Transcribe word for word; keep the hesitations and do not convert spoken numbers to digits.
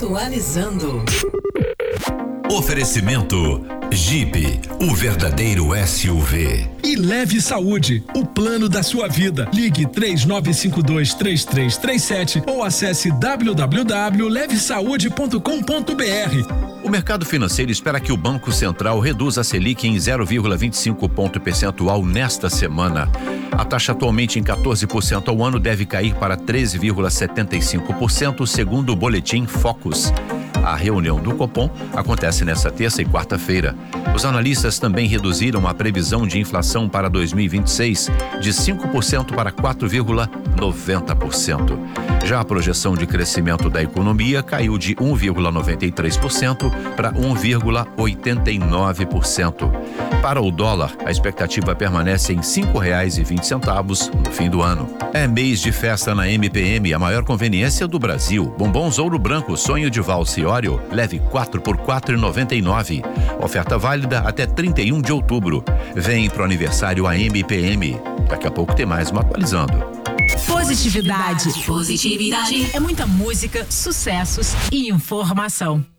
Atualizando. Oferecimento Jeep, o verdadeiro S U V. E Leve Saúde, o plano da sua vida. Ligue três nove cinco dois, três três três sete ou acesse w w w ponto leve saúde ponto com ponto b r. O mercado financeiro espera que o Banco Central reduza a Selic em zero vírgula vinte e cinco ponto percentual nesta semana. A taxa atualmente em quatorze por cento ao ano deve cair para treze vírgula setenta e cinco por cento, segundo o boletim Focus. A reunião do Copom acontece nesta terça e quarta-feira. Os analistas também reduziram a previsão de inflação para dois mil e vinte e seis de cinco por cento para quatro vírgula noventa por cento. Já a projeção de crescimento da economia caiu de um vírgula noventa e três por cento para um vírgula oitenta e nove por cento. Para o dólar, a expectativa permanece em cinco reais e vinte centavos no fim do ano. É mês de festa na M P M, a maior conveniência do Brasil. Bombons Ouro Branco, Sonho de Valsa e Oreo, leve quatro por quatro reais e noventa e nove centavos. Oferta válida até trinta e um de outubro. Vem pro aniversário a M P M. Daqui a pouco tem mais um Atualizando. Positividade. Positividade. É muita música, sucessos e informação.